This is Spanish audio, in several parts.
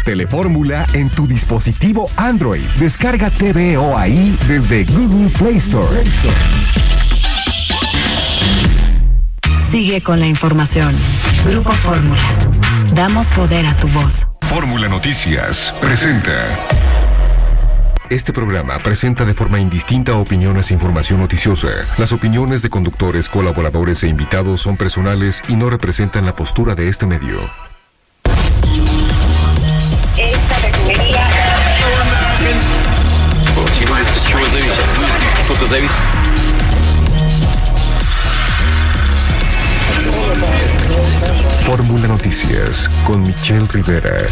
Telefórmula en tu dispositivo Android. Descarga TVO ahí desde Google Play Store. Sigue con la información. Grupo Fórmula. Damos poder a tu voz. Fórmula Noticias presenta. Este programa presenta de forma indistinta opiniones e información noticiosa. Las opiniones de conductores, colaboradores e invitados son personales y no representan la postura de este medio. Esta refinería. Fórmula Noticias con Michelle Rivera.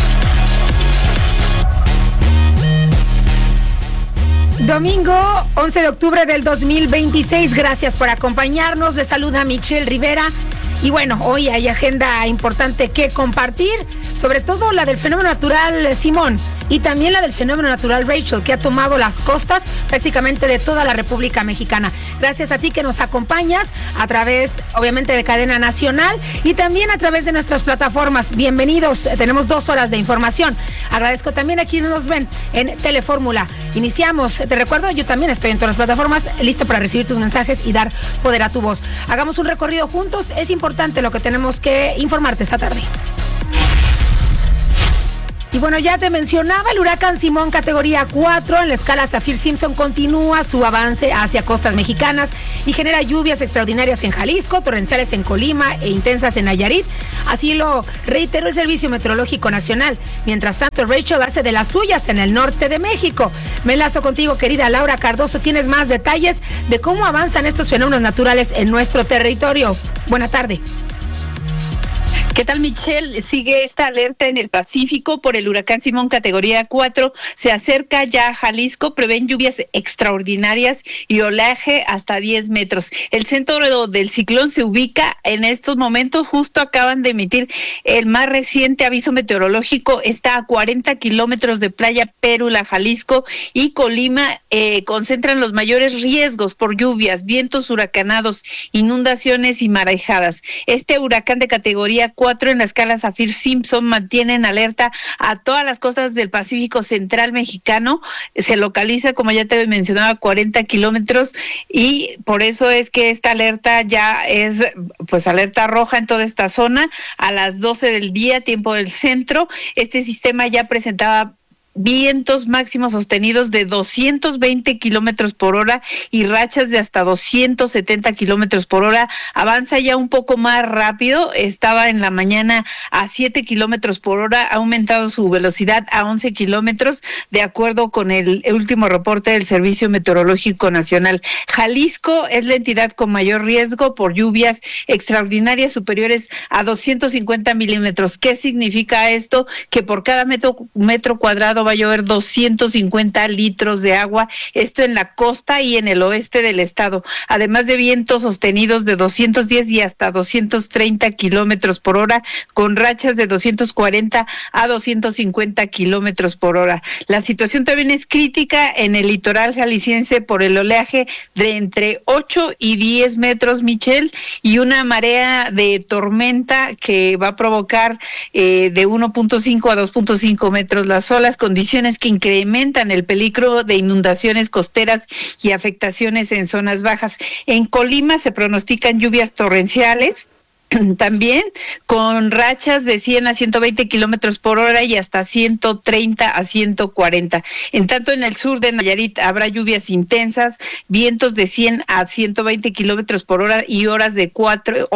Domingo 11 de octubre del 2026. Gracias por acompañarnos. Les saluda Michelle Rivera. Y bueno, hoy hay agenda importante que compartir, sobre todo la del fenómeno natural Simón y también la del fenómeno natural Rachel, que ha tomado las costas prácticamente de toda la República Mexicana. Gracias a ti que nos acompañas a través, obviamente, de Cadena Nacional y también a través de nuestras plataformas. Bienvenidos, tenemos 2 horas de información. Agradezco también a quienes nos ven en Telefórmula. Iniciamos, te recuerdo, yo también estoy en todas las plataformas, lista para recibir tus mensajes y dar poder a tu voz. Hagamos un recorrido juntos, es importante lo que tenemos que informarte esta tarde. Y bueno, ya te mencionaba, el huracán Simón categoría 4 en la escala Saffir-Simpson continúa su avance hacia costas mexicanas y genera lluvias extraordinarias en Jalisco, torrenciales en Colima e intensas en Nayarit. Así lo reiteró el Servicio Meteorológico Nacional. Mientras tanto, Rachel hace de las suyas en el norte de México. Me enlazo contigo, querida Laura Cardoso. Tienes más detalles de cómo avanzan estos fenómenos naturales en nuestro territorio. Buena tarde. ¿Qué tal, Michelle? Sigue esta alerta en el Pacífico por el huracán Simón categoría 4. Se acerca ya a Jalisco, prevén lluvias extraordinarias y oleaje hasta 10 metros. El centro del ciclón se ubica en estos momentos, justo acaban de emitir el más reciente aviso meteorológico. Está a 40 kilómetros de Playa Pérula, Jalisco, y Colima concentran los mayores riesgos por lluvias, vientos huracanados, inundaciones y marejadas. Este huracán de categoría 4 en la escala Saffir-Simpson mantiene en alerta a todas las costas del Pacífico Central mexicano. Se localiza, como ya te mencionaba, a 40 kilómetros y por eso es que esta alerta ya es pues alerta roja en toda esta zona. A las 12 del día, tiempo del centro, este sistema ya presentaba vientos máximos sostenidos de 220 kilómetros por hora y rachas de hasta 270 kilómetros por hora. Avanza ya un poco más rápido, estaba en la mañana a 7 kilómetros por hora, ha aumentado su velocidad a 11 kilómetros, de acuerdo con el último reporte del Servicio Meteorológico Nacional. Jalisco es la entidad con mayor riesgo por lluvias extraordinarias superiores a 250 milímetros. ¿Qué significa esto? Que por cada metro cuadrado va a llover 250 litros de agua, esto en la costa y en el oeste del estado, además de vientos sostenidos de 210 y hasta 230 kilómetros por hora, con rachas de 240 a 250 kilómetros por hora. La situación también es crítica en el litoral jalisciense por el oleaje de entre 8 y 10 metros, Michelle, y una marea de tormenta que va a provocar de 1.5 a 2.5 metros las olas, condiciones que incrementan el peligro de inundaciones costeras y afectaciones en zonas bajas. En Colima se pronostican lluvias torrenciales, también con rachas de 100 a 120 kilómetros por hora y hasta 130 a 140. En tanto, en el sur de Nayarit habrá lluvias intensas, vientos de 100 a 120 kilómetros por hora y olas de 4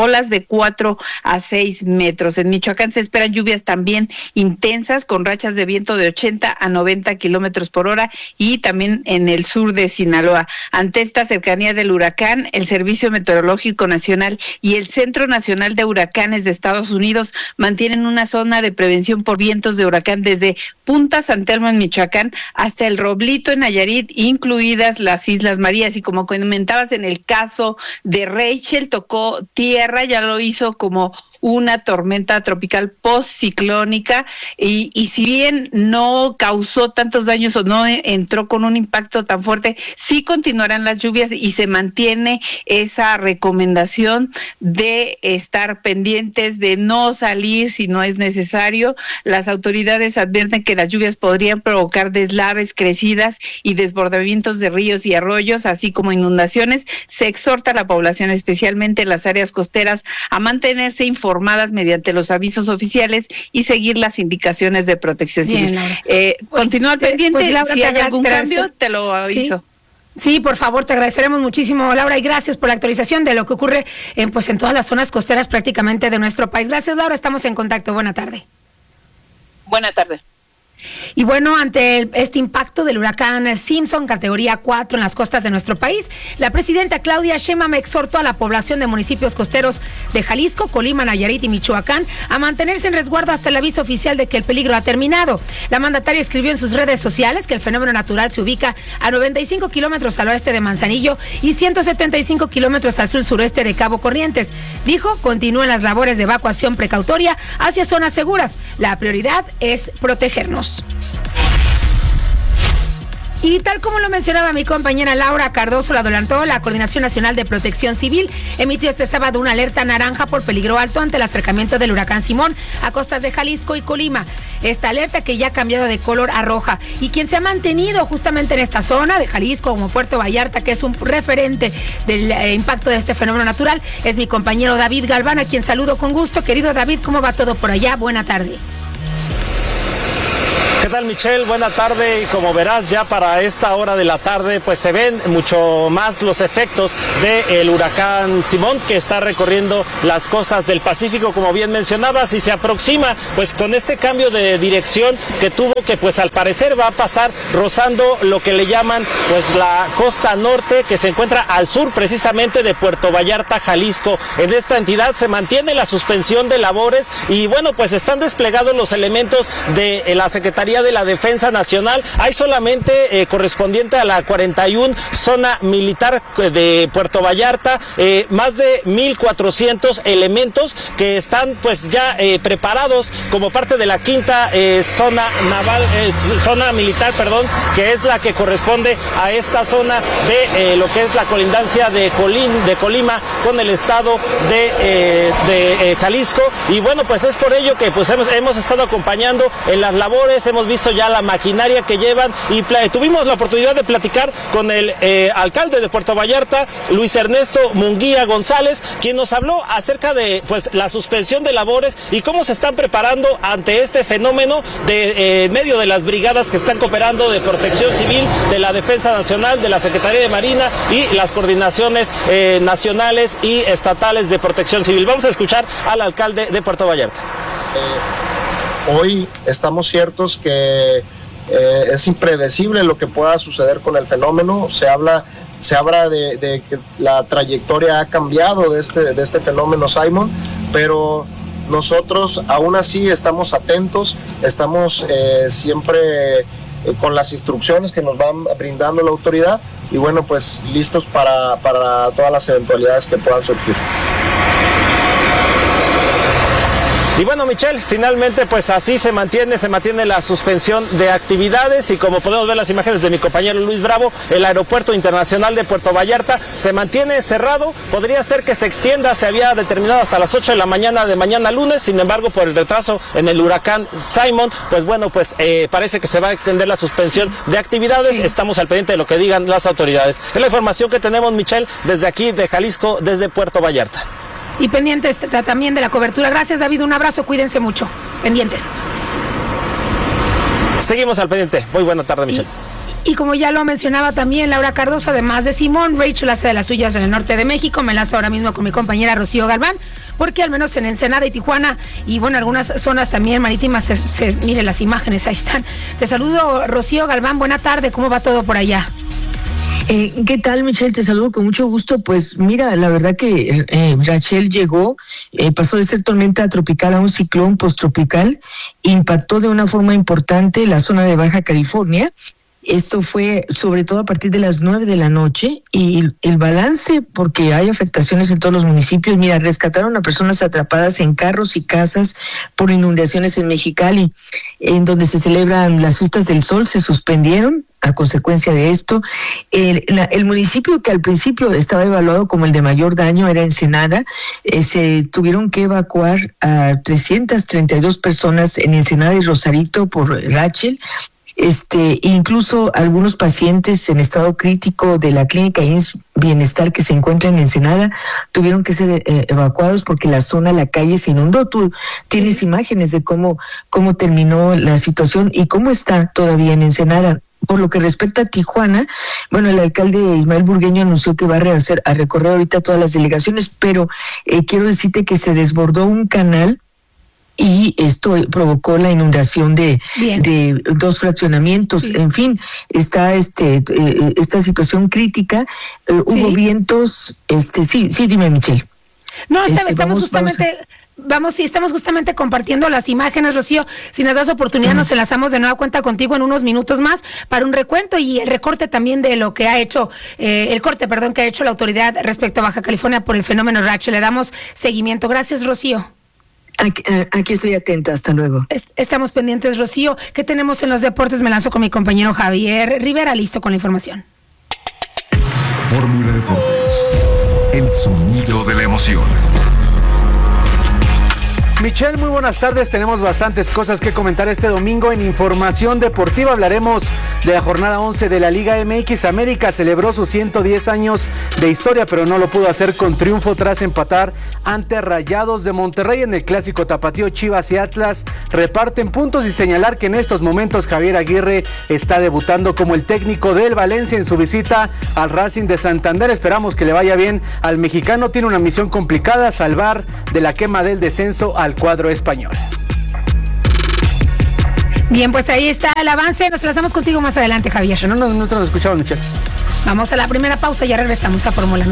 a 6 metros. En Michoacán se esperan lluvias también intensas con rachas de viento de 80 a 90 kilómetros por hora y también en el sur de Sinaloa. Ante esta cercanía del huracán, el Servicio Meteorológico Nacional y el Centro Nacional de Huracanes de Estados Unidos mantienen una zona de prevención por vientos de huracán desde Punta San Telmo en Michoacán hasta el Roblito en Nayarit, incluidas las Islas Marías. Y como comentabas, en el caso de Rachel, tocó tierra, ya lo hizo como una tormenta tropical postciclónica y si bien no causó tantos daños o no entró con un impacto tan fuerte, sí continuarán las lluvias y se mantiene esa recomendación de estar pendientes de no salir si no es necesario. Las autoridades advierten que las lluvias podrían provocar deslaves, crecidas y desbordamientos de ríos y arroyos, así como inundaciones. Se exhorta a la población, especialmente en las áreas costeras, a mantenerse informadas mediante los avisos oficiales y seguir las indicaciones de protección civil. Continúa al pendiente, Laura, si hay algún cambio, te lo aviso. Sí, por favor, te agradeceremos muchísimo, Laura, y gracias por la actualización de lo que ocurre en todas las zonas costeras prácticamente de nuestro país. Gracias, Laura, estamos en contacto. Buena tarde. Buena tarde. Y bueno, ante este impacto del huracán Simpson, categoría 4 en las costas de nuestro país, la presidenta Claudia Sheinbaum exhortó a la población de municipios costeros de Jalisco, Colima, Nayarit y Michoacán a mantenerse en resguardo hasta el aviso oficial de que el peligro ha terminado. La mandataria escribió en sus redes sociales que el fenómeno natural se ubica a 95 kilómetros al oeste de Manzanillo y 175 kilómetros al sur-sureste de Cabo Corrientes. Dijo, continúan las labores de evacuación precautoria hacia zonas seguras. La prioridad es protegernos. Y tal como lo mencionaba mi compañera Laura Cardoso, lo adelantó, la Coordinación Nacional de Protección Civil emitió este sábado una alerta naranja por peligro alto ante el acercamiento del huracán Simón a costas de Jalisco y Colima. Esta alerta que ya ha cambiado de color a roja, y quien se ha mantenido justamente en esta zona de Jalisco como Puerto Vallarta, que es un referente del impacto de este fenómeno natural, es mi compañero David Galván, a quien saludo con gusto. Querido David, ¿cómo va todo por allá? Buena tarde. ¿Qué tal, Michelle? Buena tarde. Y como verás, ya para esta hora de la tarde pues se ven mucho más los efectos del huracán Simón, que está recorriendo las costas del Pacífico, como bien mencionabas, y se aproxima pues con este cambio de dirección que tuvo, que pues al parecer va a pasar rozando lo que le llaman pues la costa norte, que se encuentra al sur precisamente de Puerto Vallarta, Jalisco. En esta entidad se mantiene la suspensión de labores y bueno, pues están desplegados los elementos de la Secretaría de la Defensa Nacional. Hay solamente correspondiente a la 41 zona militar de Puerto Vallarta, más de 1,400 elementos que están pues ya preparados como parte de la quinta zona naval, zona militar, perdón, que es la que corresponde a esta zona de lo que es la colindancia de Colima con el estado de Jalisco. Y bueno, pues es por ello que pues hemos estado acompañando en las labores, hemos visto ya la maquinaria que llevan y tuvimos la oportunidad de platicar con el alcalde de Puerto Vallarta, Luis Ernesto Munguía González, quien nos habló acerca de pues la suspensión de labores y cómo se están preparando ante este fenómeno en medio de las brigadas que están cooperando de Protección Civil, de la Defensa Nacional, de la Secretaría de Marina y las coordinaciones nacionales y estatales de Protección Civil. Vamos a escuchar al alcalde de Puerto Vallarta. Hoy estamos ciertos que es impredecible lo que pueda suceder con el fenómeno. Se habla de que la trayectoria ha cambiado de este fenómeno Simon, pero nosotros aún así estamos atentos, estamos siempre con las instrucciones que nos van brindando la autoridad y bueno, pues listos para todas las eventualidades que puedan surgir. Y bueno, Michelle, finalmente pues así se mantiene la suspensión de actividades y como podemos ver las imágenes de mi compañero Luis Bravo, el aeropuerto internacional de Puerto Vallarta se mantiene cerrado. Podría ser que se extienda, se había determinado hasta las 8 de la mañana de mañana lunes, sin embargo por el retraso en el huracán Simon, pues bueno, pues parece que se va a extender la suspensión de actividades. Sí. Estamos al pendiente de lo que digan las autoridades. Es la información que tenemos, Michelle, desde aquí de Jalisco, desde Puerto Vallarta. Y pendientes también de la cobertura. Gracias, David, un abrazo, cuídense mucho. Pendientes. Seguimos al pendiente. Muy buena tarde, Michelle. Y como ya lo mencionaba también Laura Cardoso, además de Simón, Rachel hace de las suyas en el norte de México. Me enlazo ahora mismo con mi compañera Rocío Galván, porque al menos en Ensenada y Tijuana, y bueno, algunas zonas también marítimas, miren las imágenes, ahí están. Te saludo, Rocío Galván, buena tarde, ¿cómo va todo por allá? ¿Qué tal, Michelle? Te saludo con mucho gusto. Pues mira, la verdad que Rachel llegó, pasó de ser tormenta tropical a un ciclón posttropical, impactó de una forma importante la zona de Baja California. Esto fue sobre todo a partir de las 9 de la noche y el balance, porque hay afectaciones en todos los municipios. Mira, rescataron a personas atrapadas en carros y casas por inundaciones en Mexicali. en donde se celebran las fiestas del sol, se suspendieron a consecuencia de esto. El municipio que al principio estaba evaluado como el de mayor daño era Ensenada. Se tuvieron que evacuar a 332 personas en Ensenada y Rosarito por Rachel. Incluso algunos pacientes en estado crítico de la clínica IMSS Bienestar que se encuentra en Ensenada tuvieron que ser evacuados porque la calle se inundó. Tú tienes imágenes de cómo terminó la situación y cómo está todavía en Ensenada. Por lo que respecta a Tijuana, bueno, el alcalde Ismael Burgueño anunció que va a recorrer ahorita todas las delegaciones, pero quiero decirte que se desbordó un canal y esto provocó la inundación de 2 fraccionamientos. Sí. En fin, está esta situación crítica. Hubo vientos. Sí, dime, Michelle. No, estamos justamente compartiendo las imágenes, Rocío. Si nos das oportunidad, nos enlazamos de nueva cuenta contigo en unos minutos más para un recuento y el recorte también de lo que ha hecho, que ha hecho la autoridad respecto a Baja California por el fenómeno Rachel. Le damos seguimiento. Gracias, Rocío. Aquí estoy atenta, hasta luego. Estamos pendientes, Rocío. ¿Qué tenemos en los deportes? Me lanzo con mi compañero Javier Rivera, listo con la información. Fórmula Deportes, el sonido de la emoción. Michelle, muy buenas tardes. Tenemos bastantes cosas que comentar este domingo en Información Deportiva. Hablaremos de la jornada 11 de la Liga MX. América celebró sus 110 años de historia, pero no lo pudo hacer con triunfo tras empatar ante Rayados de Monterrey en el clásico tapatío. Chivas y Atlas reparten puntos y señalar que en estos momentos Javier Aguirre está debutando como el técnico del Valencia en su visita al Racing de Santander. Esperamos que le vaya bien al mexicano. Tiene una misión complicada: salvar de la quema del descenso al cuadro español. Bien, pues ahí está el avance. Nos enlazamos contigo más adelante, Javier. En unos minutos nos escuchamos, Michelle. Vamos a la primera pausa y ya regresamos a Fórmula.